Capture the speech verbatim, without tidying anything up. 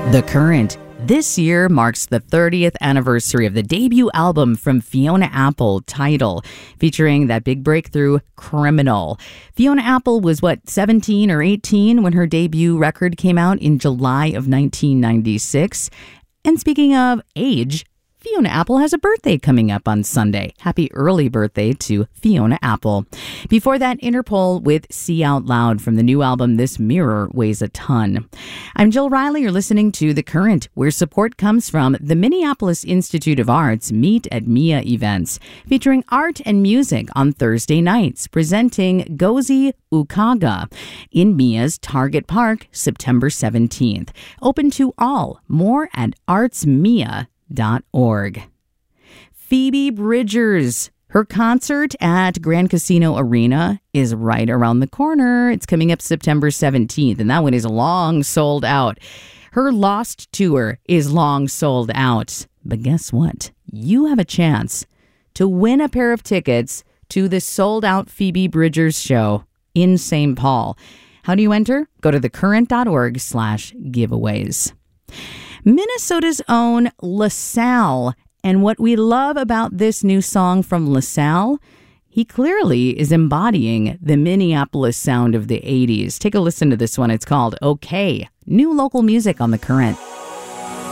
The Current. This year marks the thirtieth anniversary of the debut album from Fiona Apple, Tidal, featuring that big breakthrough, Criminal. Fiona Apple was, what, seventeen or eighteen when her debut record came out in July of nineteen ninety-six. And speaking of age, Fiona Apple has a birthday coming up on Sunday. Happy early birthday to Fiona Apple. Before that, Interpol with See Out Loud from the new album This Mirror Weighs a Ton. I'm Jill Riley. You're listening to The Current, where support comes from the Minneapolis Institute of Arts Meet at Mia events, featuring art and music on Thursday nights, presenting Gozi Ukaga in Mia's Target Park, September seventeenth. Open to all. More at arts mia dot org. Phoebe Bridgers. Her concert at Grand Casino Arena is right around the corner. It's coming up September seventeenth, and that one is long sold out. Her Lost tour is long sold out. But guess what? You have a chance to win a pair of tickets to the sold-out Phoebe Bridgers show in Saint Paul. How do you enter? Go to thecurrent.org slash giveaways. Minnesota's own LaSalle. And what we love about this new song from LaSalle, he clearly is embodying the Minneapolis sound of the eighties. Take a listen to this one. It's called Okay. New local music on The Current.